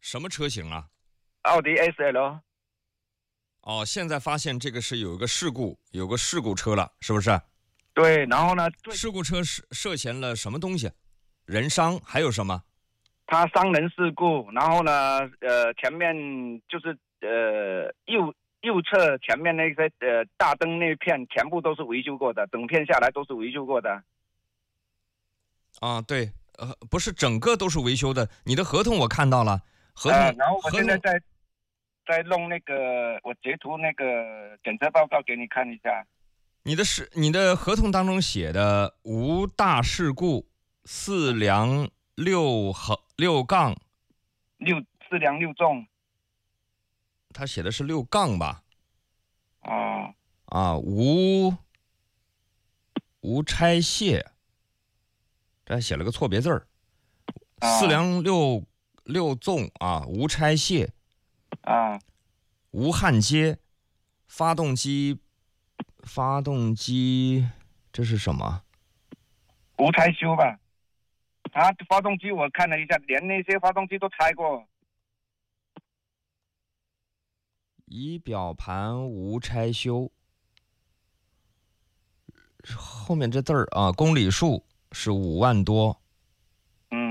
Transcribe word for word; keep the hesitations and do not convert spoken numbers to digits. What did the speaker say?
什么车型啊？ 奥迪 S L。 哦，现在发现这个是有一个事故，有个事故车了，是不是？ 对，然后呢， 事故车是涉嫌了什么东西？人伤还有什么？ 他伤人事故，然后呢，呃，前面就是呃右右侧前面那些呃大灯那片全部都是维修过的，整片下来都是维修过的。 啊，对，呃，不是整个都是维修的。你的合同我看到了，合同， 呃，然后我合同现在在在弄那个，我截图那个检测报告给你看一下。 你的是你的合同当中写的无大事故，四梁六横六杠， 六四梁六纵。 他写的是六杠吧？ 哦。 啊，无无拆卸，这还写了个错别字儿。四梁六六纵啊，无拆卸啊， 无焊接，发动机发动机这是什么？ 无拆修吧。他发动机我看了一下，连那些发动机都拆过。 仪表盘无拆修，后面这字儿啊，公里数是五万多，